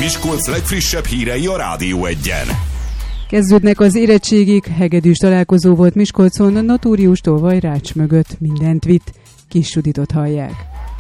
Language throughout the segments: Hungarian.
Miskolc legfrissebb hírei a Rádió 1-en. Kezdődnek az érettségig, hegedűs találkozó volt Miskolcon, Notórius tolvaj rács mögött, mindent vitt. Kis Juditot hallják.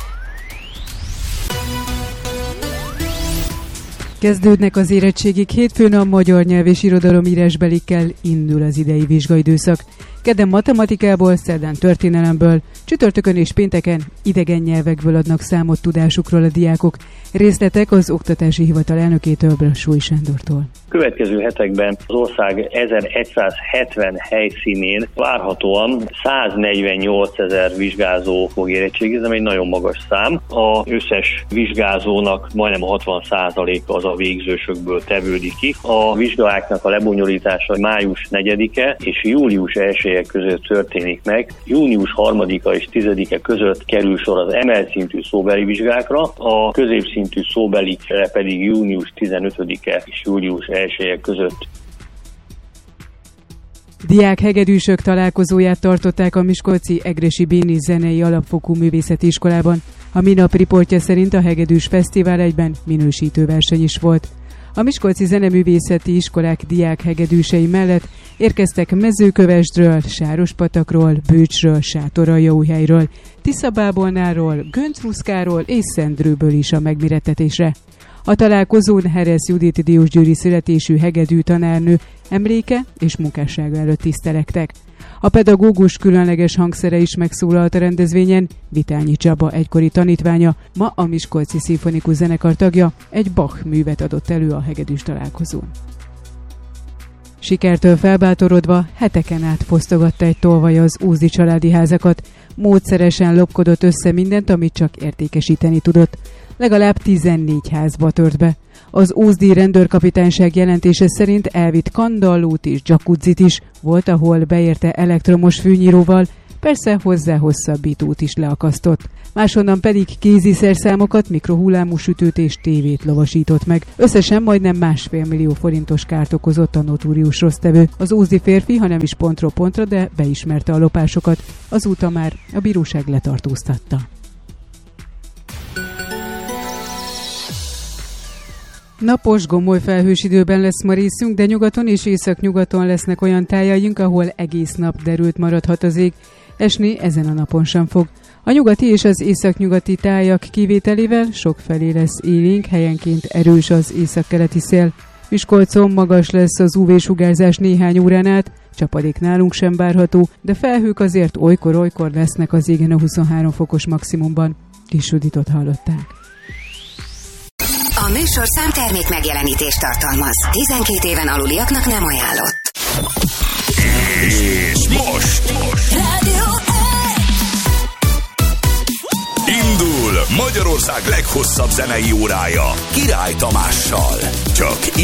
Kezdődnek az érettségig, hétfőn a magyar nyelv és irodalom írásbelikkel indul az idei vizsgaidőszak. Kedden matematikából, szerdán történelemből, csütörtökön és pénteken idegen nyelvekből adnak számot tudásukról a diákok. Részletek az Oktatási Hivatal elnökétől, Brassói Sándortól. Következő hetekben az ország 1170 helyszínén várhatóan 148 000 vizsgázó fog érettségizni, ami egy nagyon magas szám. Az összes vizsgázónak majdnem a 60%-a az a végzősökből tevődik ki. A vizsgáknak a lebonyolítása május 4-e és július 1-e között történik meg. Június 3-a és 10-e között kerül sor az emelt szintű szóbeli vizsgákra, a középszintű szóbelikre pedig június 15-e és július 1-e között. Diák hegedűsök találkozóját tartották a miskolci Egressy Béni Zenei Alapfokú Művészeti Iskolában. A minap riportja szerint a hegedűs fesztivál egyben minősítő verseny is volt. A miskolci zeneművészeti iskolák diák hegedűsei mellett érkeztek Mezőkövesdről, Sárospatakról, Bőcsről, Sátoraljaújhelyről, Tiszabábolnáról, Göncruszkáról és Szendrőből is a megmérettetésre. A találkozón Heresz Judit diósgyőri születésű hegedű tanárnő emléke és munkássága előtt tisztelektek. A pedagógus különleges hangszere is megszólalt a rendezvényen, Vitányi Csaba egykori tanítványa, ma a Miskolci Szimfonikus Zenekar tagja, egy Bach művet adott elő a hegedűs találkozón. Sikertől felbátorodva heteken át fosztogatta egy tolvaj az Ózdi családi házakat, módszeresen lopkodott össze mindent, amit csak értékesíteni tudott. Legalább 14 házba tört be. Az Ózdi rendőrkapitányság jelentése szerint elvitt kandallót és jacuzzit is, volt, ahol beérte elektromos fűnyíróval, persze hozzá hosszabbítót is leakasztott. Máshonnan pedig kéziszerszámokat, mikrohullámú sütőt és tévét lovasított meg. Összesen majdnem 1,5 millió forintos kárt okozott a notórius rossztevő. Az ózdi férfi, ha nem is pontról pontra, de beismerte a lopásokat. Azóta már a bíróság letartóztatta. Napos, gomoly felhős időben lesz ma részünk, de nyugaton és északnyugaton lesznek olyan tájaink, ahol egész nap derült maradhat az ég. Esni ezen a napon sem fog. A nyugati és az északnyugati tájak kivételével sokfelé lesz élénk, helyenként erős az északkeleti szél. Miskolcon magas lesz az UV-sugárzás néhány órán át, csapadék nálunk sem várható, de felhők azért olykor-olykor lesznek az égen a 23 fokos maximumban. Kis Juditot hallották. A műsorszám termék megjelenítést tartalmaz. 12 éven aluliaknak nem ajánlott. És most Rádió 1! indul Magyarország leghosszabb zenei órája Király Tamással. Csak